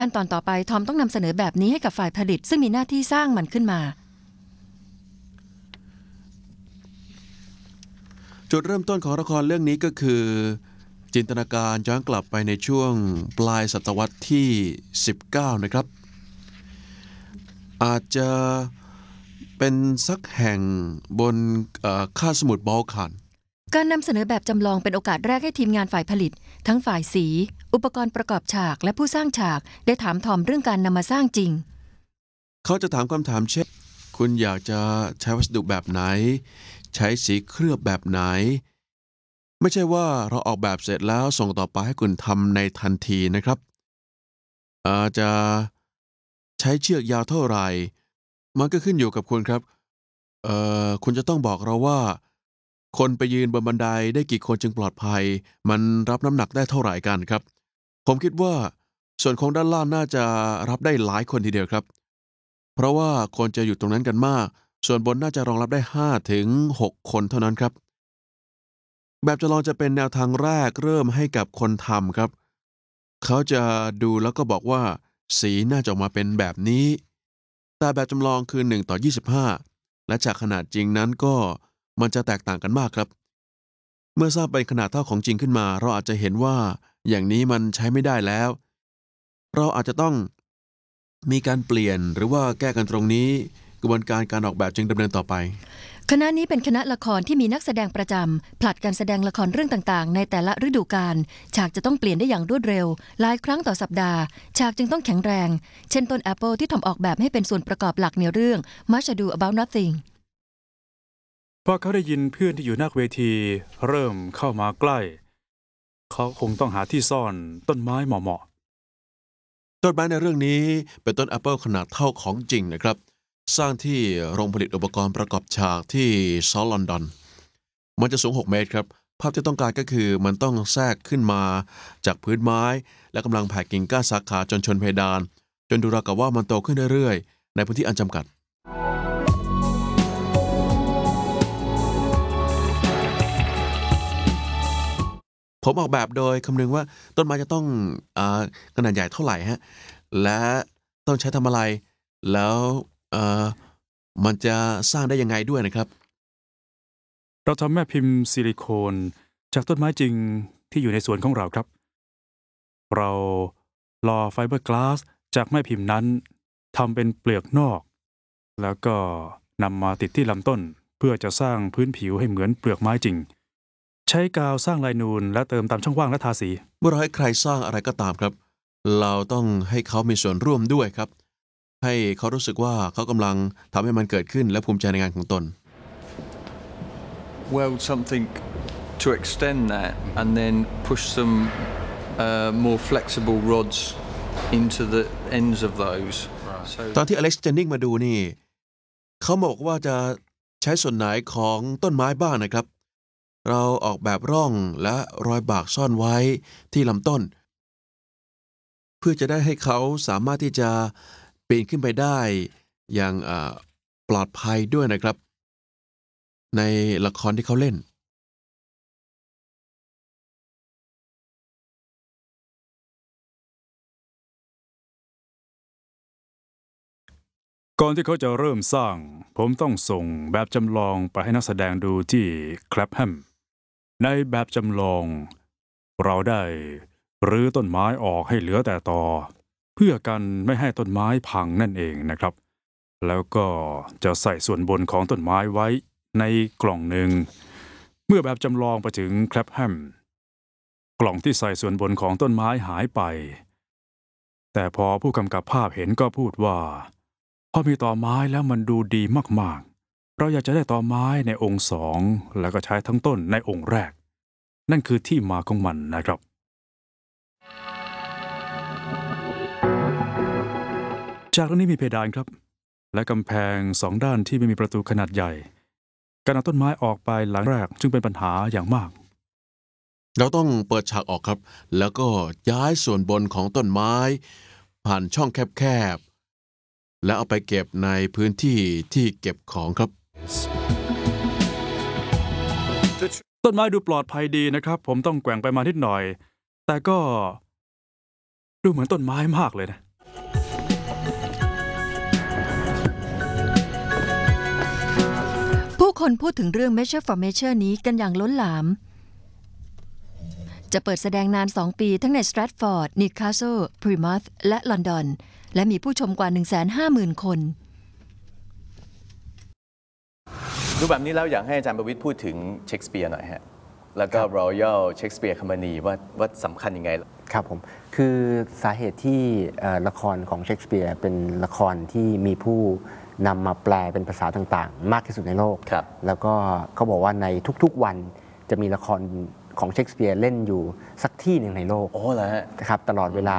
ขั้นตอนต่อไปทอมต้องนำเสนอแบบนี้ให้กับฝ่ายผลิตซึ่งมีหน้าที่สร้างมันขึ้นมาจุดเริ่มต้นของละครเรื่องนี้ก็คือจินตนาการย้อนกลับไปในช่วงปลายศตวรรษที่19นะครับอาจจะเป็นสักแห่งบนคาบสมุทรบอลขันการนำเสนอแบบจำลองเป็นโอกาสแรกให้ทีมงานฝ่ายผลิตทั้งฝ่ายสีอุปกรณ์ประกอบฉากและผู้สร้างฉากได้ถามทอมเรื่องการนำมาสร้างจริงเขาจะถามคำถามเช่นคุณอยากจะใช้วัสดุแบบไหนใช้สีเคลือบแบบไหนไม่ใช่ว่าเราออกแบบเสร็จแล้วส่งต่อไปให้คุณทำในทันทีนะครับอาจจะใช้เชือกยาวเท่าไหร่มันก็ขึ้นอยู่กับคุณครับคุณจะต้องบอกเราว่าคนไปยืนบนบันไดได้กี่คนจึงปลอดภัยมันรับน้ำหนักได้เท่าไหร่กันครับผมคิดว่าส่วนของด้านล่างน่าจะรับได้หลายคนทีเดียวครับเพราะว่าคนจะอยู่ตรงนั้นกันมากส่วนบนน่าจะรองรับได้5 ถึง 6 คนเท่านั้นครับแบบจำลองจะเป็นแนวทางแรกเริ่มให้กับคนทำครับเขาจะดูแล้วก็บอกว่าสีน่าจะออกมาเป็นแบบนี้แต่แบบจำลองคือ1:25และจากขนาดจริงนั้นก็มันจะแตกต่างกันมากครับเมื่อทราบเป็นขนาดเท่าของจริงขึ้นมาเราอาจจะเห็นว่าอย่างนี้มันใช้ไม่ได้แล้วเราอาจจะต้องมีการเปลี่ยนหรือว่าแก้กันตรงนี้กระบวนการออกแบบจึงดำเนินต่อไปคณะนี้เป็นคณะละครที่มีนักแสดงประจำผลัดกันแสดงละครเรื่องต่างๆในแต่ละฤดูกาลฉากจะต้องเปลี่ยนได้อย่างรวดเร็วหลายครั้งต่อสัปดาห์ฉากจึงต้องแข็งแรงเช่นต้นแอปเปิลที่ทำออกแบบให้เป็นส่วนประกอบหลักในเรื่อง Much Ado About Nothing พอเขาได้ยินเพื่อนที่อยู่หน้าเวทีเริ่มเข้ามาใกล้เขาคงต้องหาที่ซ่อนต้นไม้เหมาะต้นไม้ในเรื่องนี้เป็นต้นแอปเปิลขนาดเท่าของจริงนะครับสร้างที่โรงผลิตอุปกรณ์ประกอบฉากที่เซาท์ลอนดอนมันจะสูง6 เมตรครับภาพที่ต้องการก็คือมันต้องแทรกขึ้นมาจากพื้นไม้และกำลังแผ่กิ่งก้านสาขาจนชนเพดานจนดูราวกับว่ามันโตขึ้นเรื่อยๆในพื้นที่อันจำกัดผมออกแบบโดยคำนึงว่าต้นไม้จะต้องขนาดใหญ่เท่าไหร่ฮะและต้องใช้ทำอะไรแล้วเอ่อมันจะสร้างได้ยังไงด้วยนะครับๆเราทำแม่พิมพ์ซิลิโคนจากต้นไม้จริงที่อยู่ในสวนของเราครับเราหล่อไฟเบอร์กลาสจากแม่พิมพ์นั้นทำเป็นเปลือกนอกแล้วก็นำมาติดที่ลำต้นเพื่อจะสร้างพื้นผิวให้เหมือนเปลือกไม้จริงใช้กาวสร้างลายนูนและเติมตามช่องว่างและทาสีเมื่อเราให้ใครสร้างอะไรก็ตามครับเราต้องให้เขามีส่วนร่วมด้วยครับให้เขารู้สึกว่าเขากำลังทำให้มันเกิดขึ้นและภูมิใจในงานของตน weld something to extend that and then push some more flexible rods into the ends of those ตอนที่อเล็กซ์เจนนิงมาดูนี่เขาบอกว่าจะใช้ส่วนไหนของต้นไม้บ้างนะครับเราออกแบบร่องและรอยบากซ่อนไว้ที่ลำต้นเพื่อจะได้ให้เขาสามารถที่จะปีนขึ้นไปได้อย่างปลอดภัยด้วยนะครับในละครที่เขาเล่นก่อนที่เขาจะเริ่มสร้างผมต้องส่งแบบจำลองไปให้นักแสดงดูที่แคลปแฮมในแบบจำลองเราได้รื้อต้นไม้ออกให้เหลือแต่ตอเพื่อกันไม่ให้ต้นไม้พังนั่นเองนะครับแล้วก็จะใส่ส่วนบนของต้นไม้ไว้ในกล่องหนึ่งเมื่อแบบจำลองไปถึงแคลปแฮมกล่องที่ใส่ส่วนบนของต้นไม้หายไปแต่พอผู้กำกับภาพเห็นก็พูดว่าพอมีตอไม้แล้วมันดูดีมากๆเราอยากจะได้ตอไม้ในองค์2แล้วก็ใช้ทั้งต้นในองค์แรกนั่นคือที่มาของมันนะครับจากนี้มีเพดานครับและกำแพง2 ด้านที่ไม่มีประตูขนาดใหญ่การเอาต้นไม้ออกไปหลังแรกจึงเป็นปัญหาอย่างมากเราต้องเปิดฉากออกครับแล้วก็ย้ายส่วนบนของต้นไม้ผ่านช่องแคบๆแล้วเอาไปเก็บในพื้นที่ที่เก็บของครับต้นไม้ดูปลอดภัยดีนะครับผมต้องแกว่งไปมานิดหน่อยแต่ก็ดูเหมือนต้นไม้มากเลยนะคนพูดถึงเรื่อง Measure for Measure นี้กันอย่างล้นหลามจะเปิดแสดงนาน 2 ปีทั้งในสแตรทฟอร์ด นิวคาสเซิล พรีมัธและลอนดอนและมีผู้ชมกว่า 150,000 คนดูแบบนี้แล้วอยากให้อาจารย์ประวิตรพูดถึงเชคสเปียร์หน่อยฮะแล้วก็ Royal Shakespeare Company ว่าสำคัญยังไงครับผมคือสาเหตุที่ละครของเชคสเปียร์เป็นละครที่มีผู้นำมาแปลเป็นภาษาต่างๆมากที่สุดในโลกแล้วก็เขาบอกว่าในทุกๆวันจะมีละครของเชคสเปียร์เล่นอยู่สักที่หนึ่งในโลกโอ้เหรอฮะครับตลอดเวลา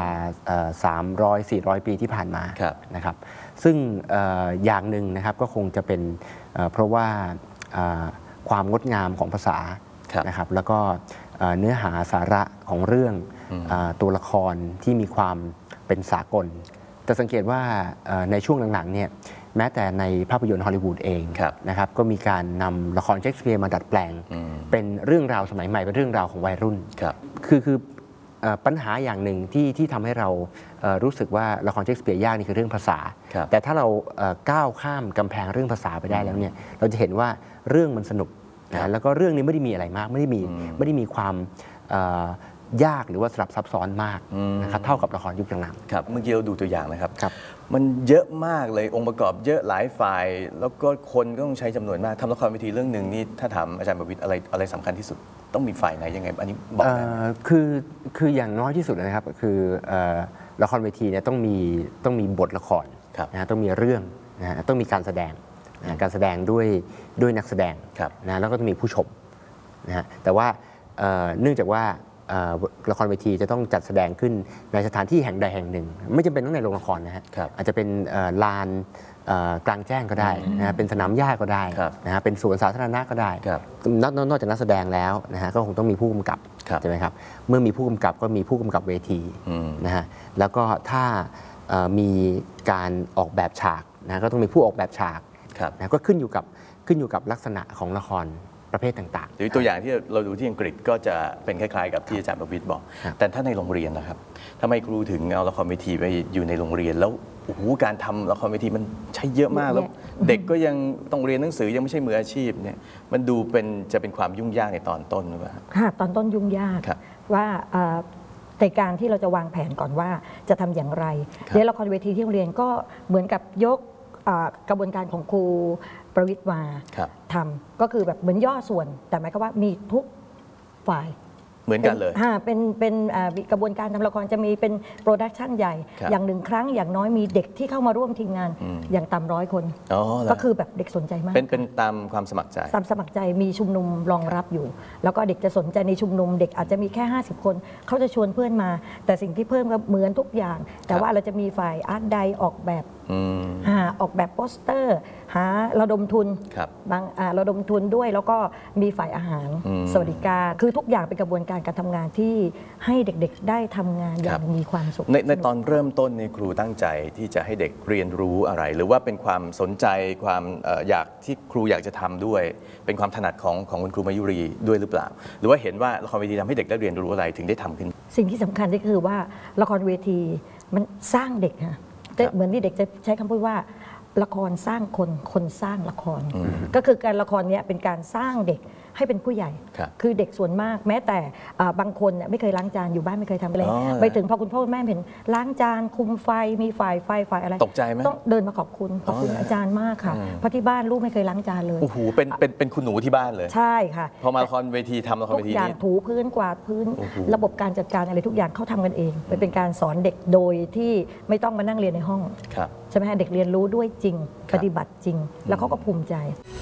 300-400 ปีที่ผ่านมานะครับซึ่งอย่างหนึ่งนะครับก็คงจะเป็นเพราะว่าความงดงามของภาษานะครับแล้วก็เนื้อหาสาระของเรื่องตัวละครที่มีความเป็นสากลแต่สังเกตว่าในช่วงหลังๆเนี่ยแม้แต่ในภาพยนตร์ฮอลลีวูดเองนะครับก็มีการนำละครเชคสเปียร์มาดัดแปลงเป็นเรื่องราวสมัยใหม่เป็นเรื่องราวของวัยรุ่นคือปัญหาอย่างหนึ่งที่ทำให้เรารู้สึกว่าละครเชคสเปียร์ยากนี่คือเรื่องภาษาแต่ถ้าเราก้าวข้ามกำแพงเรื่องภาษาไปได้แล้วเนี่ยเราจะเห็นว่าเรื่องมันสนุกนะแล้วก็เรื่องนี้ไม่ได้มีอะไรมากไม่ได้มีความยากหรือว่าสลับซับซ้อนมากนะครับเท่ากับละครยุคหลังๆครับเมื่อกี้เราดูตัวอย่างนะครับมันเยอะมากเลยองค์ประกอบเยอะหลายฝ่ายแล้วก็คนก็ต้องใช้จำนวนมากทำละครเวทีเรื่องหนึ่งนี่ถ้าถามอาจารย์ประวิตรอะไรสำคัญที่สุดต้องมีฝ่ายไหนยังไงอันนี้บอกได้คืออย่างน้อยที่สุดนะครับคือละครเวทีเนี่ยต้องมีบทละครนะต้องมีเรื่องนะต้องมีการแสดงด้วยนักแสดงนะแล้วก็ต้องมีผู้ชมนะฮะแต่ว่าเนื่องจากว่าละครเวทีจะต้องจัดแสดงขึ้นในสถานที่แห่งใดแห่งหนึ่งไม่จำเป็นต้องในโรงละครนะฮะอาจจะเป็นลานกลางแจ้งก็ได้นะเป็นสนามหญ้าก็ได้นะฮะเป็นสวนสาธารณะก็ได้นอกจากนักแสดงแล้วนะฮะก็คงต้องมีผู้กำกับใช่ไหมครับเมื่อมีผู้กำกับก็มีผู้กำกับเวทีนะฮะแล้วก็ถ้ามีการออกแบบฉากนะก็ต้องมีผู้ออกแบบฉากนะก็ขึ้นอยู่กับลักษณะของละครประเภทต่างๆหรือตัวอย่างที่เราดูที่อังกฤษก็จะเป็นคล้ายๆกับที่อาจารย์ประวิตรบอกแต่ถ้าในโรงเรียนนะครับทำไมครูถึงเอาละครเวทีไปอยู่ในโรงเรียนแล้วโอ้โหการทำละครเวทีมันใช้เยอะมากแล้วเด็กก็ยังต้องเรียนหนังสือยังไม่ใช่มืออาชีพเนี่ยมันดูจะเป็นความยุ่งยากในตอนต้นหรือเปล่าค่ะตอนต้นยุ่งยากว่าในการที่เราจะวางแผนก่อนว่าจะทำอย่างไรในละครเวทีที่โรงเรียนก็เหมือนกับยกกระบวนการของครูประวิตรมาทำก็คือแบบเหมือนย่อส่วนแต่หมายความว่ามีทุกฝ่ายเหมือนกันเลยเป็นกระบวนการทำละครจะมีเป็นโปรดักชันใหญ่อย่างหนึ่งครั้งอย่างน้อยมีเด็กที่เข้ามาร่วมทีมงานอย่างต่ำ100 คนก็คือแบบเด็กสนใจมากเป็นตามความสมัครใจตามสมัครใจมีชุมนุมรองรับอยู่แล้วก็เด็กจะสนใจในชุมนุมเด็กอาจจะมีแค่50 คนเขาจะชวนเพื่อนมาแต่สิ่งที่เพิ่มก็เหมือนทุกอย่างแต่ว่าเราจะมีฝ่ายอาร์ตไดออกแบบออกแบบโปสเตอร์หาระดมทุนบางระดมทุนด้วยแล้วก็มีฝ่ายอาหารสวัสดิการคือทุกอย่างเป็นกระบวนการทำงานที่ให้เด็กๆได้ทำงานอย่างมีความสุขในตอนเริ่มต้นในครูตั้งใจที่จะให้เด็กเรียนรู้อะไร หรือว่าเป็นความสนใจความอยากที่ครูอยากจะทำด้วยเป็นความถนัดของคุณครูมายุรีด้วยหรือเปล่าหรือว่าเห็นว่าละครเวทีทำให้เด็กได้เรียนรู้อะไรถึงได้ทำขึ้นสิ่งที่สำคัญก็คือว่าละครเวทีมันสร้างเด็กค่ะเหมือนที่เด็กจะใช้คำพูดว่าละครสร้างคนสร้างละครก็คือการละครนี้เป็นการสร้างเด็กให้เป็นผู้ใหญ่คือเด็กส่วนมากแม้แต่บางคนไม่เคยล้างจานอยู่บ้านไม่เคยทำอะไรไปถึงพอคุณพ่อคุณแม่เห็นล้างจานคุมไฟมีฝ่ายอะไรตกใจไหมต้องเดินมาขอบคุณอาจารย์มากค่ะเพราะที่บ้านลูกไม่เคยล้างจานเลยโอ้โหเป็นคุณหนูที่บ้านเลยใช่ค่ะพอมาละครเวทีทำละครเวทีทุกอย่างถูพื้นกวาดพื้นระบบการจัดการอะไรทุกอย่างเขาทำกันเองเป็นการสอนเด็กโดยที่ไม่ต้องมานั่งเรียนในห้องใช่ไหมฮะเด็กเรียนรู้ด้วยจริงปฏิบัติจริงแล้วเขาก็ภูมิใจ